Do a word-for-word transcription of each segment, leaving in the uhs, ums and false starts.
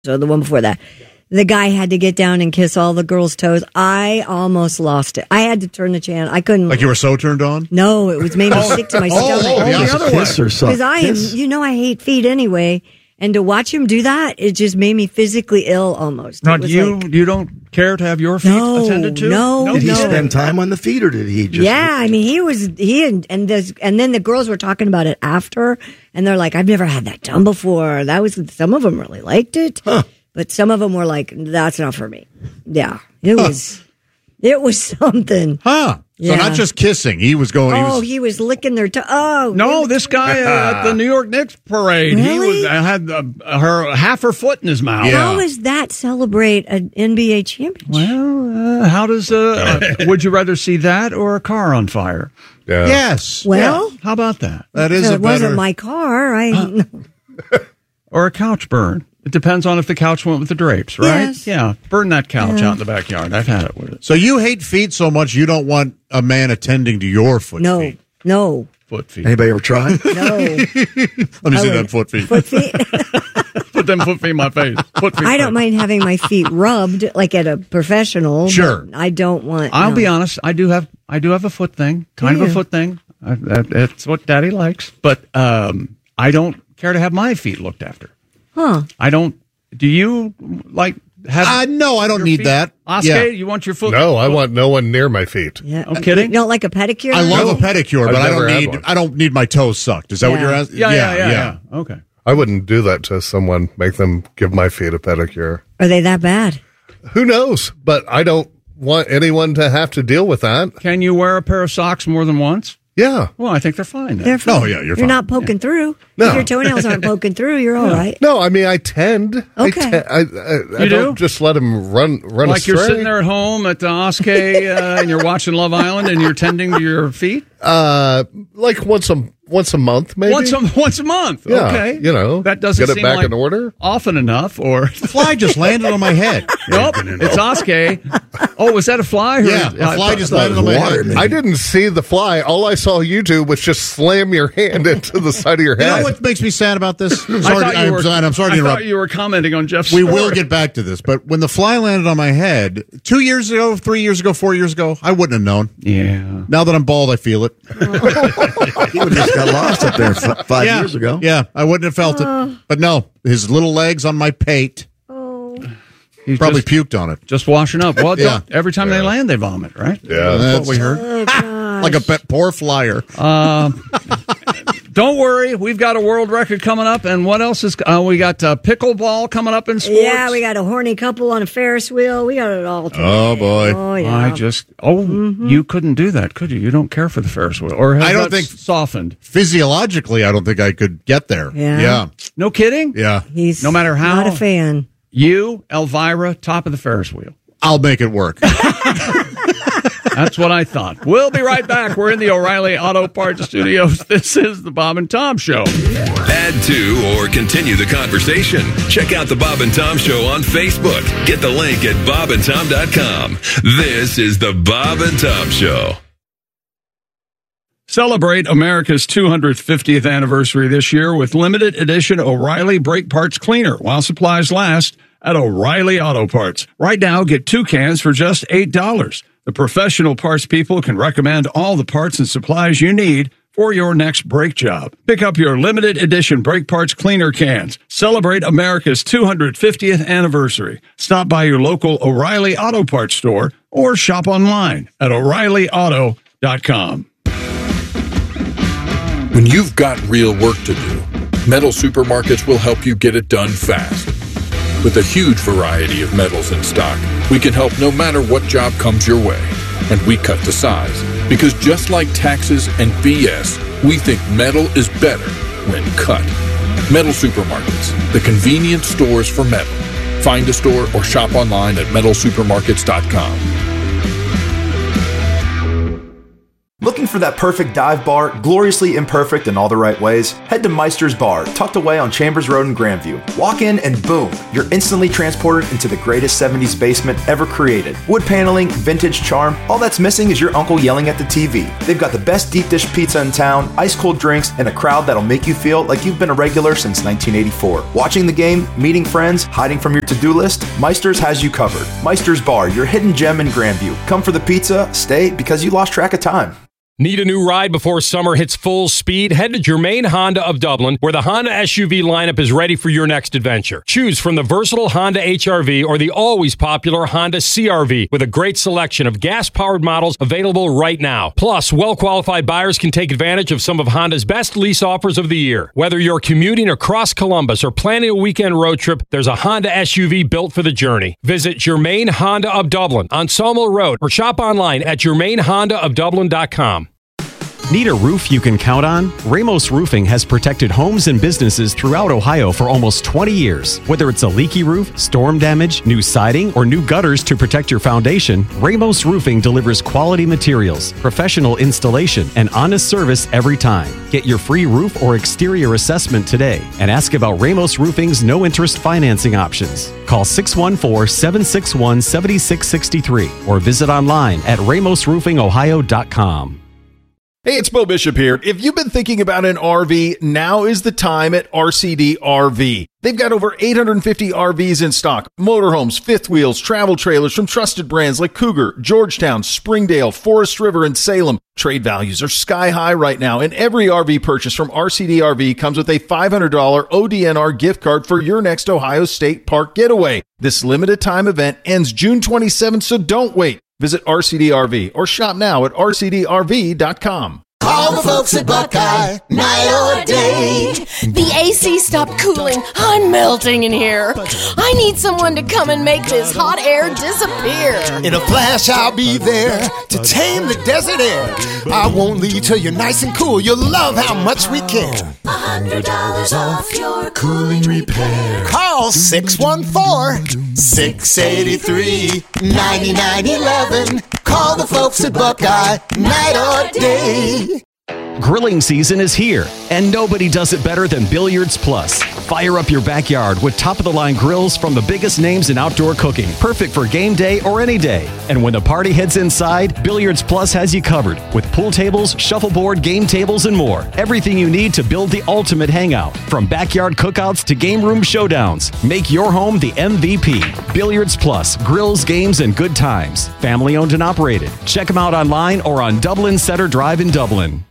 So the one before that. The guy had to get down and kiss all the girls' toes. I almost lost it. I had to turn the channel. I couldn't. Like you were so turned on? No, it was made me sick to my stomach. Oh, the other way. Because I am, you know, I hate feet anyway. And to watch him do that, it just made me physically ill almost. Now, do you like, you don't care to have your feet no, attended to? No, Did he no. spend time on the feet, or did he just? Yeah, I mean, he was he and and, this, and then the girls were talking about it after, and they're like, "I've never had that done before." That was some of them really liked it, huh. but some of them were like, "That's not for me." Yeah, it huh. was, it was something. Huh. So yeah. not just kissing. He was going. Oh, he was, he was licking their toe. Oh, no! This guy uh, at the New York Knicks parade, really? he was uh, had uh, her half her foot in his mouth. Yeah. How does that celebrate an N B A championship? Well, uh, how does? Uh, uh, would you rather see that or a car on fire? Yeah. Yes. Well, yeah. How about that? That is so a it better... wasn't my car. I uh, or a couch burn. It depends on if the couch went with the drapes, right? Yes. Yeah. Burn that couch yeah. out in the backyard. I've had it with it. So you hate feet so much you don't want a man attending to your foot no, feet? No. Foot feet. Anybody ever tried? No. Let me see that foot feet. Foot feet. Put them foot feet in my face. Foot feet I don't face. mind having my feet rubbed like at a professional. Sure. But I don't want. I'll no. be honest. I do have. I do have a foot thing. Kind Do of a you? foot thing. I, that, that's what Daddy likes. But um, I don't care to have my feet looked after. Huh. I don't. Do you like have? Uh, no, I don't need feet? that. Oscar, Yeah. you want your foot? No, I want no one near my feet. Yeah. I'm kidding. You don't like a pedicure? I love No. a pedicure, I've but I never don't had need. one. I don't need my toes sucked. Is that what Yeah. you're asking? Yeah, yeah, yeah, yeah. Okay. I wouldn't do that to someone, make them give my feet a pedicure. Are they that bad? Who knows? But I don't want anyone to have to deal with that. Can you wear a pair of socks more than once? Yeah. Well, I think they're fine. Then. They're fine. Oh, yeah, you're You're fine. not poking through. No. If your toenails aren't poking through, you're all right. No, I mean, I tend. I, Okay. te- I, I, I You don't do? just let them run, run Like astray. you're sitting there at home at the Oscar uh, and you're watching Love Island and you're tending to your feet Uh, like once a once a month, maybe. once a once a month. Yeah, Okay, you know, that doesn't get it seem back like in order. often enough. Or The fly just landed on my head. nope, it's Oscar. Oh, was that a fly? Or- Yeah, a fly just landed on my water, head. man. I didn't see the fly. All I saw you do was just slam your hand into the side of your You head. know what makes me sad about this? Sorry, I thought you I'm, were, sorry, I'm sorry to I interrupt. thought you were commenting on Jeff's We story. will get back to this, but when the fly landed on my head two years ago, three years ago, four years ago, I wouldn't have known. Yeah. Now that I'm bald, I feel it. He would just got lost up there f- five yeah. years ago. Yeah, I wouldn't have felt it. But no, his little legs on my pate He's probably just, puked on it. just washing up. Well, Yeah. every time they land, they vomit, right? Yeah. That's what we heard. Oh, gosh. Like a pet, poor flyer. Don't worry, we've got a world record coming up, and what else is? Uh, we got uh, pickleball coming up in sports. Yeah, we got a horny couple on a Ferris wheel. We got it all. Today. Oh, boy. Oh, yeah. I just oh, you couldn't do that, could you? You don't care for the Ferris wheel, or has I don't that think- softened. Physiologically, I don't think I could get there. Yeah. Yeah. No kidding. Yeah. He's No matter how- not a fan. You, Elvira, top of the Ferris wheel. I'll make it work. That's what I thought. We'll be right back. We're in the O'Reilly Auto Parts Studios. This is the Bob and Tom Show. Add to or continue the conversation. Check out the Bob and Tom Show on Facebook. Get the link at bob and tom dot com. This is the Bob and Tom Show. Celebrate America's two hundred fiftieth anniversary this year with limited edition O'Reilly Brake Parts Cleaner while supplies last at O'Reilly Auto Parts. Right now, get two cans for just eight dollars. The professional parts people can recommend all the parts and supplies you need for your next brake job. Pick up your limited edition brake parts cleaner cans. Celebrate America's two hundred fiftieth anniversary. Stop by your local O'Reilly Auto Parts store or shop online at o'reilly auto dot com. When you've got real work to do, Metal Supermarkets will help you get it done fast. With a huge variety of metals in stock, we can help no matter what job comes your way. And we cut to size, because just like taxes and B S, we think metal is better when cut. Metal Supermarkets, the convenient stores for metal. Find a store or shop online at metal supermarkets dot com. Looking for that perfect dive bar, gloriously imperfect in all the right ways? Head to Meister's Bar, tucked away on Chambers Road in Grandview. Walk in and boom, you're instantly transported into the greatest seventies basement ever created. Wood paneling, vintage charm, all that's missing is your uncle yelling at the T V. They've got the best deep dish pizza in town, ice cold drinks, and a crowd that'll make you feel like you've been a regular since nineteen eighty-four. Watching the game, meeting friends, hiding from your to-do list, Meister's has you covered. Meister's Bar, your hidden gem in Grandview. Come for the pizza, stay because you lost track of time. Need a new ride before summer hits full speed? Head to Germain Honda of Dublin, where the Honda S U V lineup is ready for your next adventure. Choose from the versatile Honda H R V or the always popular Honda C R V, with a great selection of gas-powered models available right now. Plus, well-qualified buyers can take advantage of some of Honda's best lease offers of the year. Whether you're commuting across Columbus or planning a weekend road trip, there's a Honda S U V built for the journey. Visit Germain Honda of Dublin on Sawmill Road or shop online at germain honda of dublin dot com. Need a roof you can count on? Ramos Roofing has protected homes and businesses throughout Ohio for almost twenty years. Whether it's a leaky roof, storm damage, new siding, or new gutters to protect your foundation, Ramos Roofing delivers quality materials, professional installation, and honest service every time. Get your free roof or exterior assessment today and ask about Ramos Roofing's no-interest financing options. Call six one four, seven six one, seven six six three or visit online at ramos roofing ohio dot com. Hey, it's Bo Bishop here. If you've been thinking about an R V, now is the time at R C D R V. They've got over eight hundred fifty R Vs in stock. Motorhomes, fifth wheels, travel trailers from trusted brands like Cougar, Georgetown, Springdale, Forest River, and Salem. Trade values are sky high right now, and every R V purchase from R C D R V comes with a five hundred dollars O D N R gift card for your next Ohio State Park getaway. This limited time event ends June twenty-seventh, so don't wait. Visit R C D R V or shop now at r c d r v dot com. Call the folks at Buckeye, night or day. The A C stopped cooling. I'm melting in here. I need someone to come and make this hot air disappear. In a flash, I'll be there to tame the desert air. I won't leave till you're nice and cool. You'll love how much we care. one hundred dollars off your cooling repair. Call six one four, six eight three, nine nine one one. Call the folks at Buckeye, night or day. Grilling season is here, and nobody does it better than Billiards Plus. Fire up your backyard with top-of-the-line grills from the biggest names in outdoor cooking, perfect for game day or any day. And when the party heads inside, Billiards Plus has you covered with pool tables, shuffleboard, game tables, and more. Everything you need to build the ultimate hangout, from backyard cookouts to game room showdowns. Make your home the M V P. Billiards Plus, grills, games, and good times. Family owned and operated. Check them out online or on Dublin Center Drive in Dublin.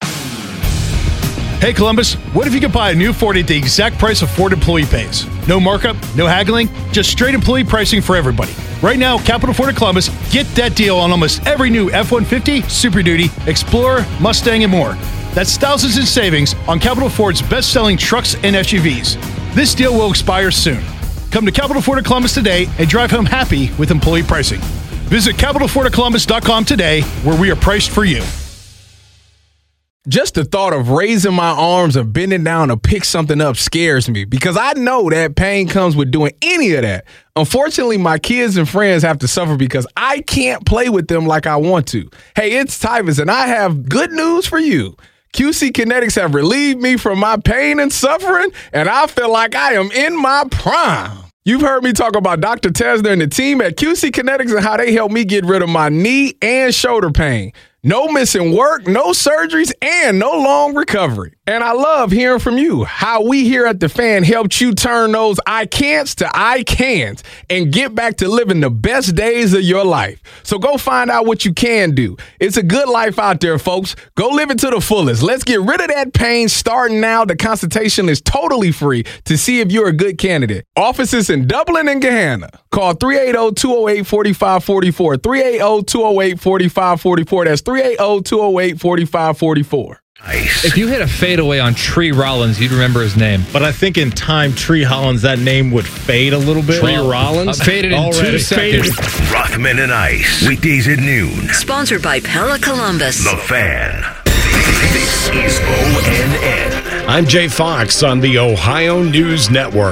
Hey Columbus, what if you could buy a new Ford at the exact price of Ford employee pays? No markup, no haggling, just straight employee pricing for everybody. Right now, Capital Ford of Columbus, get that deal on almost every new F one fifty, Super Duty, Explorer, Mustang, and more. That's thousands in savings on Capital Ford's best-selling trucks and S U Vs. This deal will expire soon. Come to Capital Ford of Columbus today and drive home happy with employee pricing. Visit capital ford of columbus dot com today, where we are priced for you. Just the thought of raising my arms and bending down to pick something up scares me, because I know that pain comes with doing any of that. Unfortunately, my kids and friends have to suffer because I can't play with them like I want to. Hey, it's Tyvus, and I have good news for you. Q C Kinetics have relieved me from my pain and suffering, and I feel like I am in my prime. You've heard me talk about Doctor Tesner and the team at Q C Kinetics and how they helped me get rid of my knee and shoulder pain. No missing work, no surgeries, and no long recovery. And I love hearing from you, how we here at The Fan helped you turn those I can'ts to I can'ts and get back to living the best days of your life. So go find out what you can do. It's a good life out there, folks. Go live it to the fullest. Let's get rid of that pain starting now. The consultation is totally free to see if you're a good candidate. Offices in Dublin and Gahanna. Call three eight zero, two zero eight, four five four four, three eight zero, two zero eight, four five four four. That's three eight zero, two zero eight, four five four four. Nice. If you hit a fadeaway on Tree Rollins, you'd remember his name. But I think in time, Tree Hollins, that name would fade a little bit. Tree Rollins? Uh, faded in Already. two seconds. Rockman and Ice, weekdays at noon. Sponsored by Pella Columbus. The Fan. This is O N N. I'm Jay Fox on the Ohio News Network.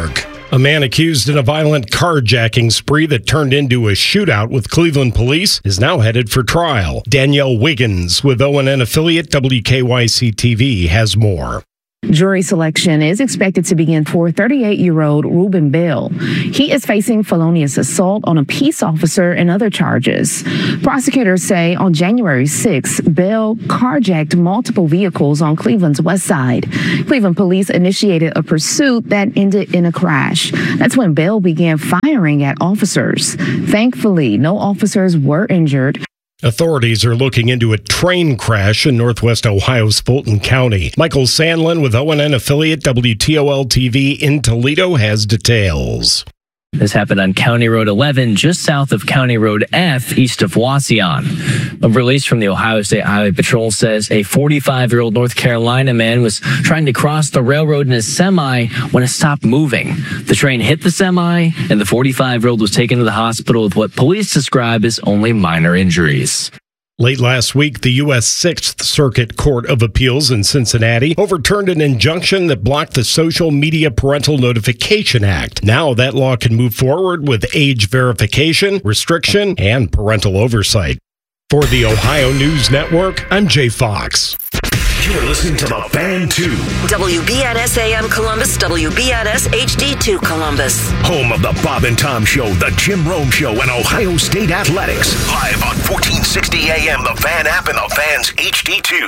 A man accused in a violent carjacking spree that turned into a shootout with Cleveland police is now headed for trial. Danielle Wiggins with O N N affiliate W K Y C T V has more. Jury selection is expected to begin for thirty-eight-year-old Ruben Bell. He is facing felonious assault on a peace officer and other charges. Prosecutors say on January sixth, Bell carjacked multiple vehicles on Cleveland's west side. Cleveland police initiated a pursuit that ended in a crash. That's when Bell began firing at officers. Thankfully, no officers were injured. Authorities are looking into a train crash in northwest Ohio's Fulton County. Michael Sandlin with O N N affiliate W T O L T V in Toledo has details. This happened on County Road eleven, just south of County Road F, east of Wauseon. A release from the Ohio State Highway Patrol says a forty-five-year-old North Carolina man was trying to cross the railroad in his semi when it stopped moving. The train hit the semi, and the forty-five-year-old was taken to the hospital with what police describe as only minor injuries. Late last week, the U S Sixth Circuit Court of Appeals in Cincinnati overturned an injunction that blocked the Social Media Parental Notification Act. Now that law can move forward with age verification, restriction, and parental oversight. For the Ohio News Network, I'm Jay Fox. You're listening to The Fan two. W B N S A M Columbus, W B N S H D two Columbus. Home of the Bob and Tom Show, the Jim Rome Show, and Ohio State Athletics. Live on fourteen sixty A M, The Fan app, and The Fan's H D two.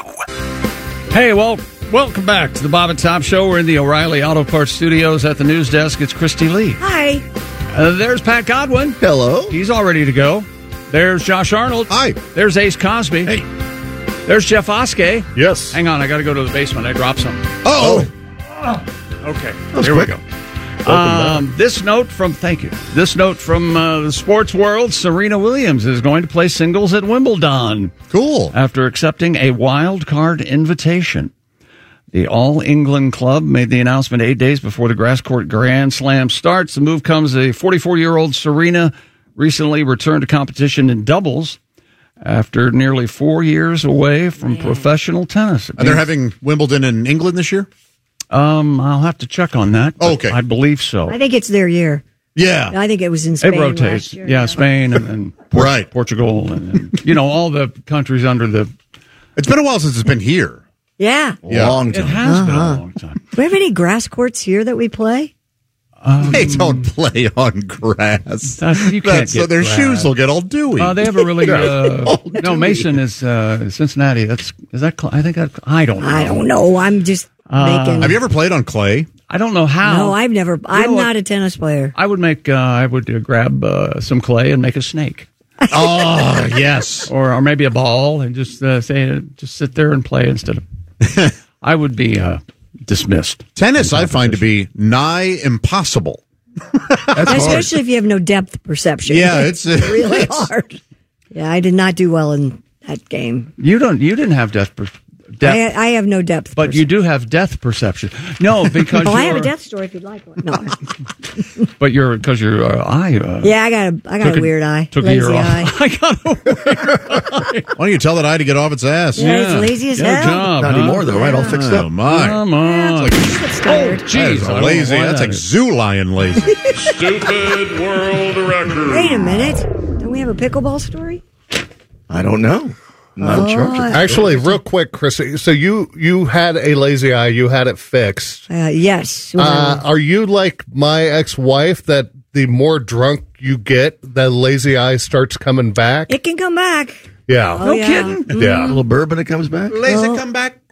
Hey, well, welcome back to the Bob and Tom Show. We're in the O'Reilly Auto Parts studios at the news desk. It's Christy Lee. Hi. Uh, there's Pat Godwin. Hello. He's all ready to go. There's Josh Arnold. Hi. There's Ace Cosby. Hey. There's Jeff Oskey. Yes. Hang on, I got to go to the basement. I dropped something. Oh. oh. Okay. That's Here quick. we go. Um, this note from, thank you. This note from uh, the sports world, Serena Williams is going to play singles at Wimbledon. Cool. After accepting a wild card invitation. The All England Club made the announcement eight days before the grass court Grand Slam starts. The move comes a forty-four-year-old Serena recently returned to competition in doubles after nearly four years away from professional tennis. And they're having Wimbledon in England this year? Um, I'll have to check on that. Oh, okay. I believe so. I think it's their year. Yeah. I think it was in Spain. It rotates. Year, yeah, yeah, Spain and, and Port- right. Portugal and, and, you know, all the countries under the... It's been a while since it's been here. Yeah. Yeah. Long time. It has Uh-huh. been a long time. Do we have any grass courts here that we play? Um, They don't play on grass. That's, you can't That's, so get their grass. shoes will get all dewy. Uh, they have a really uh, All no. dewy. Mason is uh, Cincinnati. That's is that? Cl- I think that I don't. know. I don't know. I'm just Uh, making. Have you ever played on clay? I don't know how. No, I've never. I'm know what? not a tennis player. I would make. Uh, I would uh, grab uh, some clay and make a snake. Oh, yes. Or or maybe a ball and just uh, say just sit there and play instead of. I would be uh, dismissed. Tennis, I find to be nigh impossible. That's Especially if you have no depth perception. Yeah, it's, uh, really it's- hard. Yeah, I did not do well in that game. You don't. You didn't have depth. Per- I, depth I have no depth. but you do have death perception. No, because Oh, I have a you're- death story if you'd like one. No. But you're because your uh, eye. Uh, Yeah, I got a I got took a weird eye. Took Lazy a year eye. off. I got a weird eye. Why don't you tell that eye to get off its ass? Yeah, it's lazy as Good hell. job, Not huh? anymore, though, right? All fixed Oh, up. my. Come on. It's tired. Oh, That jeez. is I a don't know lazy. why That's that like is. zoo lion lazy. Stupid world record. Wait a minute. Don't we have a pickleball story? I don't know. Not in charge of it. Actually, real quick, Chris. So you you had a lazy eye. You had it fixed. Uh, yes. Uh, are you like my ex-wife that the more drunk you get, the lazy eye starts coming back? It can come back. Yeah. Oh, yeah. Mm-hmm. Yeah. A little bourbon, it comes back. Lazy Oh. come back.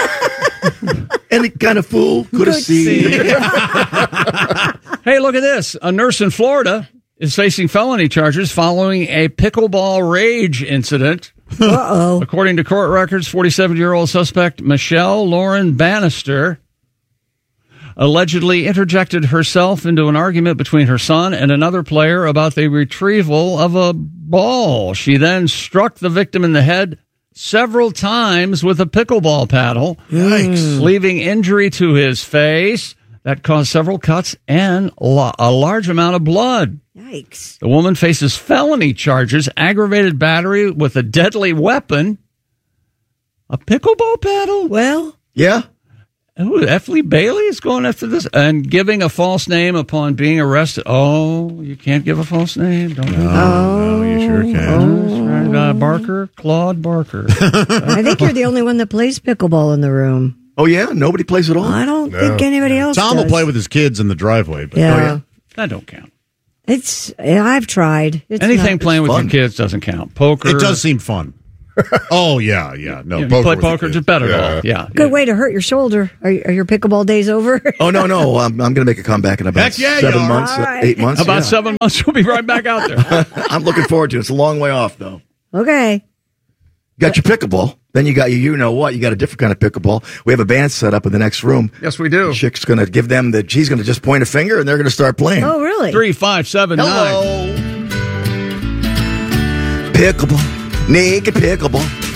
Any kind of fool could have seen. Hey, look at this. A nurse in Florida is facing felony charges following a pickleball rage incident. Uh-oh. According to court records, forty-seven-year-old suspect Michelle Lauren Bannister allegedly interjected herself into an argument between her son and another player about the retrieval of a ball. She then struck the victim in the head several times with a pickleball paddle, Yikes. leaving injury to his face that caused several cuts and lo- a large amount of blood. Yikes. The woman faces felony charges, aggravated battery with a deadly weapon, a pickleball paddle, Well, Yeah. Who, F. Lee Bailey is going after this and giving a false name upon being arrested. Oh, you can't give a false name. Don't. No, Oh. no, you sure can. That's right. Uh, Barker, Claude Barker. I think you're the only one that plays pickleball in the room. Oh, yeah? Nobody plays at all? I don't think anybody else Tom does. will play with his kids in the driveway. But Yeah. Oh, yeah. That don't count. It's. I've tried. It's Anything not- playing with fun. your kids doesn't count. Poker. It does seem fun. Oh, yeah, yeah. No, Yeah, you poker play with the poker, kids. it's better. Yeah. Yeah. Good way to hurt your shoulder. Are, are your pickleball days over? Oh, no, no. I'm, I'm going to make a comeback in about Heck yeah, you seven are. months, All right. eight months. About yeah. seven months, we'll be right back out there. I'm looking forward to it. It's a long way off, though. Okay. You got your pickleball. Then you got your, you know what? You got a different kind of pickleball. We have a band set up in the next room. Yes, we do. The chick's going to give them the, she's going to just point a finger and they're going to start playing. Oh, really? Three, five, seven, Hello. nine. Pickleball. Naked pickleball.